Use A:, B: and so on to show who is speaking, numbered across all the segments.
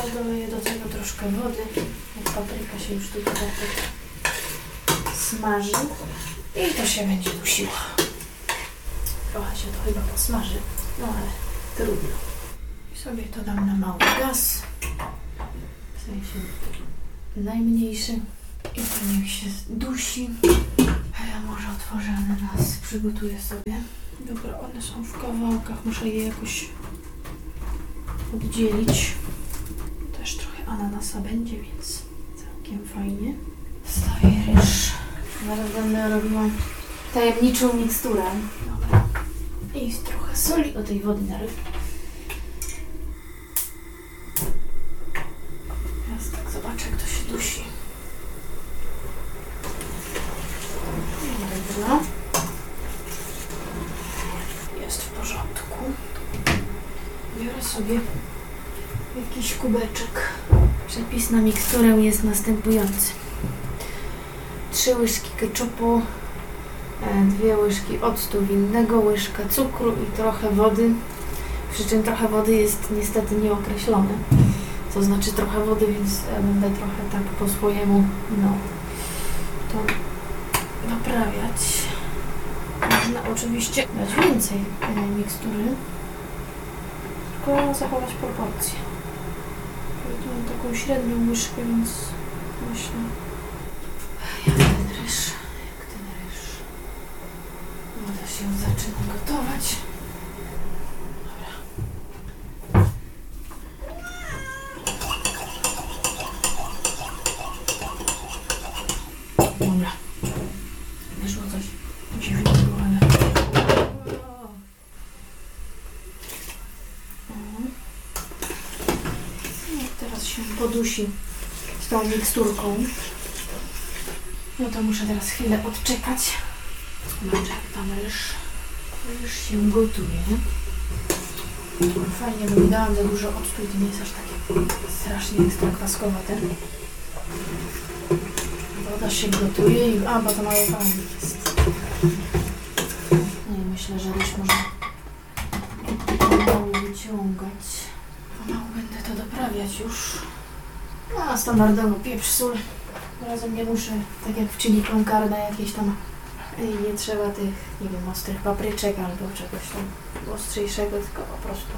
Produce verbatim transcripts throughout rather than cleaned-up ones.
A: Teraz doleję do tego troszkę wody, jak papryka się już tutaj tak smaży i to się będzie dusiło. Trochę się to chyba posmaży, no ale trudno. I sobie to dam na mały gaz, w sensie najmniejszy i to niech się dusi. A ja może otworzę ananas, przygotuję sobie. Dobra, one są w kawałkach, muszę je jakoś oddzielić. Też trochę ananasa będzie, więc całkiem fajnie. Wstawię ryż. Zaraz będę robiła tajemniczą miksturę. Dobra. I trochę soli do tej wody na ryb. Teraz tak zobaczę, jak to się dusi. Dobra. Jest w porządku. Biorę sobie jakiś kubeczek. Przepis na miksturę jest następujący. Trzy łyżki keczupu, dwie łyżki octu winnego, łyżka cukru i trochę wody. Przy czym trochę wody jest niestety nieokreślone. To znaczy trochę wody, więc będę trochę tak po swojemu no, to doprawiać. Można oczywiście dać więcej mikstury, tylko zachować proporcje. Tu mam taką średnią łyżkę, więc myślę, jak ten ryż, jak ten ryż. Woda się zaczyna gotować. Dobra. Dobra. Wyszło coś dziwnego, ale... No, teraz się podusi z tą miksturką. No to muszę teraz chwilę odczekać. Zobaczę, jak tam ryż. Ryż się gotuje. Fajnie, bo mi dałam za dużo octu i to nie jest aż takie strasznie ekstra kwaskowate. Woda się gotuje i... A, bo to mały palnik jest. No i myślę, że ryż można pomału wyciągać. Pomału będę to doprawiać już. A standardowo pieprz, sól. Razem nie muszę, tak jak w chili con carne, jakieś tam nie trzeba tych, nie wiem, ostrych papryczek albo czegoś tam ostrzejszego, tylko po prostu.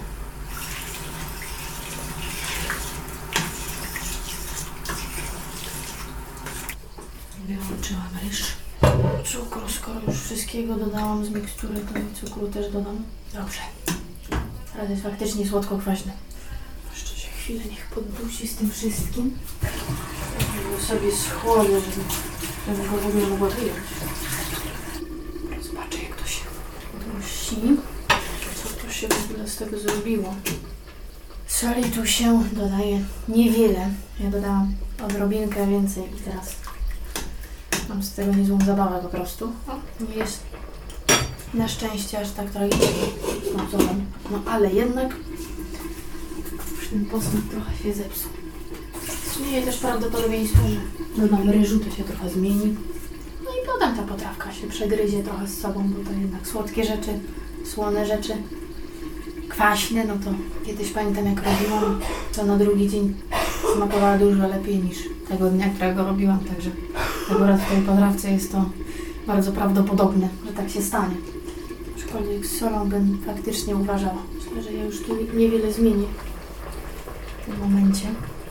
A: Wyłączyłam ryż. Cukru, skoro już wszystkiego dodałam z mikstury, to i cukru też dodam. Dobrze. Teraz jest faktycznie słodko-kwaśny. Jeszcze się chwilę niech poddusi z tym wszystkim. Żeby sobie schłodzę, żeby, żeby go w ogóle mogła wyjąć. Zobaczę, jak to się dusi. Co tu się w ogóle z tego zrobiło. Soli tu się dodaje niewiele. Ja dodałam odrobinkę więcej i teraz mam z tego niezłą zabawę po prostu. O, nie jest na szczęście aż tak tragicznie. No, no ale jednak już ten posmak trochę się zepsuł. Istnieje też prawdopodobieństwo, że dodam ryżu, to się trochę zmieni. No i potem ta potrawka się przegryzie trochę z sobą, bo to jednak słodkie rzeczy, słone rzeczy, kwaśne, no to kiedyś pamiętam, jak robiłam, to na drugi dzień smakowała dużo lepiej niż tego dnia, którego robiłam, także akurat w tej potrawce jest to bardzo prawdopodobne, że tak się stanie. Aczkolwiek z solą bym faktycznie uważała. Myślę, że ja już tu niewiele zmienię w tym momencie.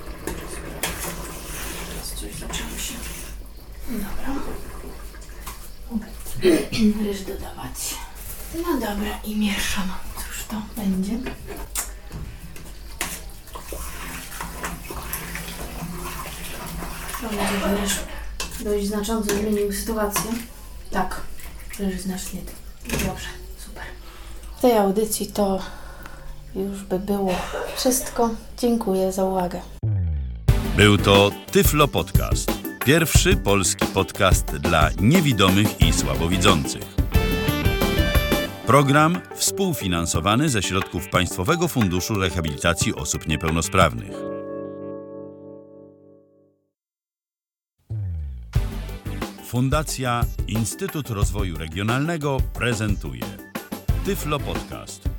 A: Teraz coś zaczęło się. Dobra. Ryż dodawać. No dobra, i mieszam. Cóż to będzie? Mam nadzieję, że ryż dość znacząco zmienił sytuację. Tak, ryż znacznie. Dobrze, super. W tej audycji to już by było wszystko. Dziękuję za uwagę.
B: Był to Tyflo Podcast. Pierwszy polski podcast dla niewidomych i słabowidzących. Program współfinansowany ze środków Państwowego Funduszu Rehabilitacji Osób Niepełnosprawnych. Fundacja Instytut Rozwoju Regionalnego prezentuje Tyflo Podcast.